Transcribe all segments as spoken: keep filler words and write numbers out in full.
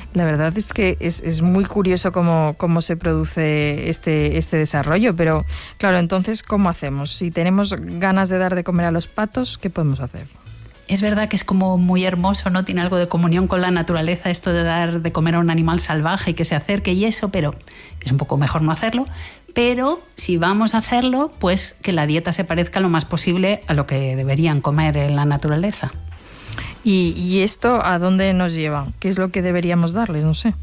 La verdad es que es, es muy curioso cómo, cómo se produce este, este desarrollo, pero claro, entonces, ¿cómo hacemos? Si tenemos ganas de dar de comer a los patos, ¿qué podemos hacer? Es verdad que es como muy hermoso, ¿no? Tiene algo de comunión con la naturaleza, esto de dar de comer a un animal salvaje y que se acerque y eso, pero es un poco mejor no hacerlo. Pero si vamos a hacerlo, pues que la dieta se parezca lo más posible a lo que deberían comer en la naturaleza. ¿Y, y esto a dónde nos lleva? ¿Qué es lo que deberíamos darles? No sé.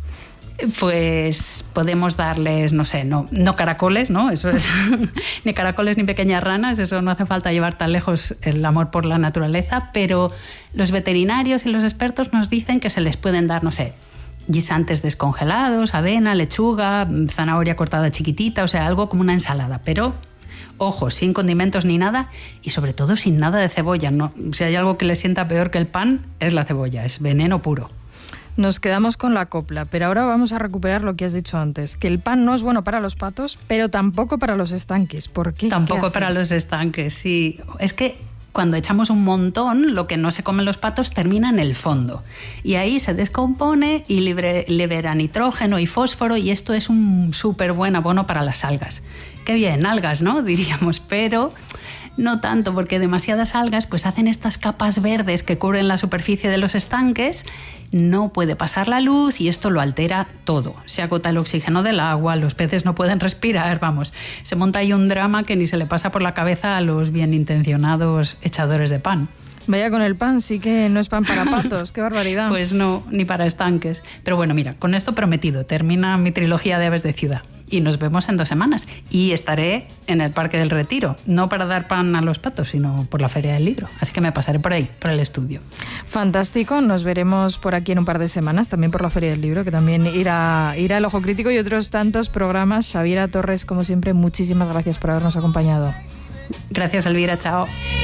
Pues podemos darles, no sé, no, no caracoles, ¿no? Eso es ni caracoles ni pequeñas ranas, eso no hace falta llevar tan lejos el amor por la naturaleza, pero los veterinarios y los expertos nos dicen que se les pueden dar, no sé, guisantes descongelados, avena, lechuga, zanahoria cortada chiquitita, o sea, algo como una ensalada, pero ojo, sin condimentos ni nada y sobre todo sin nada de cebolla, ¿no? Si hay algo que les sienta peor que el pan, es la cebolla, es veneno puro. Nos quedamos con la copla, pero ahora vamos a recuperar lo que has dicho antes, que el pan no es bueno para los patos, pero tampoco para los estanques. ¿Por qué? Tampoco ¿Qué para los estanques, sí. Es que cuando echamos un montón, lo que no se comen los patos termina en el fondo. Y ahí se descompone y libre, libera nitrógeno y fósforo y esto es un súper buen abono para las algas. Qué bien, algas, ¿no? Diríamos, pero no tanto, porque demasiadas algas pues hacen estas capas verdes que cubren la superficie de los estanques, no puede pasar la luz y esto lo altera todo. Se agota el oxígeno del agua, los peces no pueden respirar, vamos, se monta ahí un drama que ni se le pasa por la cabeza a los bien intencionados echadores de pan. Vaya con el pan, sí que no es pan para patos, qué barbaridad. Pues no, ni para estanques. Pero bueno, mira, con esto prometido, termina mi trilogía de aves de ciudad. Y nos vemos en dos semanas. Y estaré en el Parque del Retiro, no para dar pan a los patos, sino por la Feria del Libro. Así que me pasaré por ahí, por el estudio. Fantástico, nos veremos por aquí en un par de semanas, también por la Feria del Libro, que también irá, irá el Ojo Crítico y otros tantos programas. Xaviera Torres, como siempre, muchísimas gracias por habernos acompañado. Gracias, Elvira, chao.